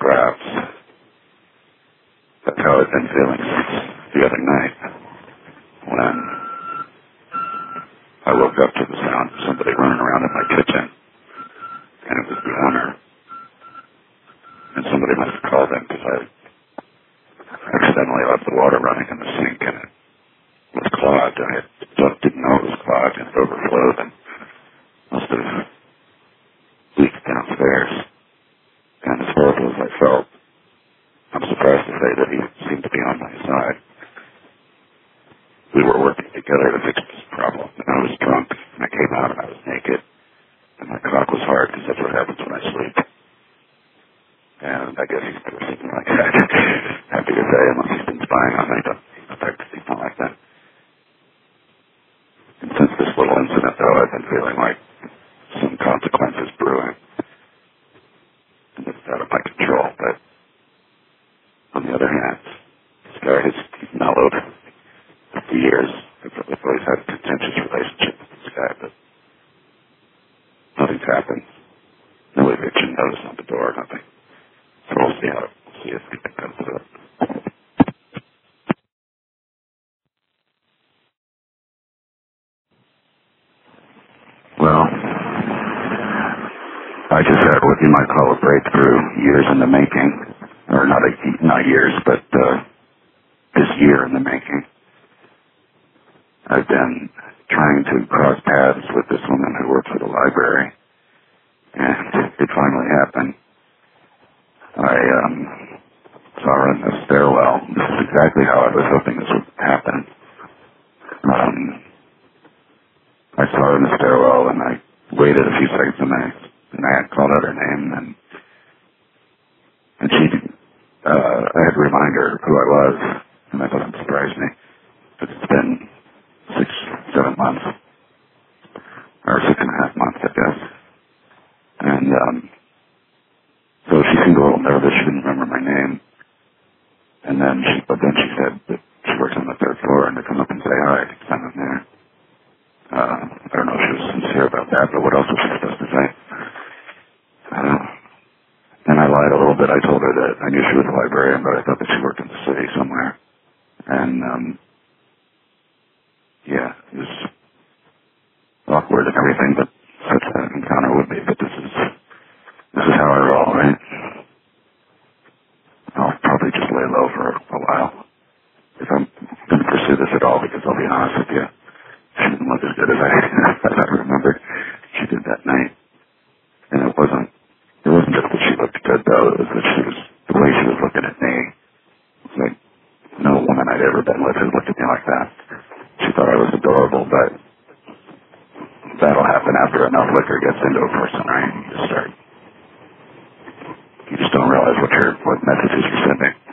perhaps. That's how I've been feeling since the other night, when I woke up to the sound of somebody running around in my kitchen, and it was the owner. And somebody must have called him because I accidentally left the water running in the sink, and it was clogged. I didn't know it was clogged, and it overflowed, and must have leaked downstairs. And as horrible as I felt, I'm surprised to say that he seemed to be on my side. We were working together to fix this problem, and I was drunk, and I came out and I was naked, and my cock was hard because that's what happens when I sleep. And I guess he's never something like that. Happy to say, unless he's been spying on me, but he's not like that. And since this little incident, though, I've been feeling like some consequences brewing. And it's out of my control, but on the other hand, this guy he's mellowed. For years, I've always had a contentious relationship with this guy, but nothing's happened. No eviction notice on the door, nothing. So we'll see if it comes to it. Well, I just had what you might call a breakthrough, years in the making, or not years, but this year in the making. I've been trying to cross paths with this woman who works at the library, and it finally happened. I saw her in the stairwell. This is exactly how I was hoping this would happen. I saw her in the stairwell, and I waited a few seconds, and I had called out her name, and she, I had to remind her who I was, and that doesn't surprise me. But it's been 6-7 months, or 6.5 months, I guess. And so she seemed a little nervous. She didn't remember my name. And then she said that she works on the 3rd floor and to come up and say hi because I'm in there. I don't know if she was sincere about that, but what else was she supposed to say? And I lied a little bit. I told her that I knew she was a librarian, but I thought that she worked in the city somewhere. And yeah, it was awkward and everything, but such an encounter would be. But this is how I roll, right? I'll probably just lay low for a while if I'm going to pursue this at all, because I'll be honest with you, she didn't look as good as I remember she did that night. And it wasn't just that she looked good, though. It was that the way she was looking at me. It was like no woman I'd ever been with had looked at me like that. She thought I was adorable, but that'll happen after enough liquor gets into a person, right? You just don't realize what messages you're sending.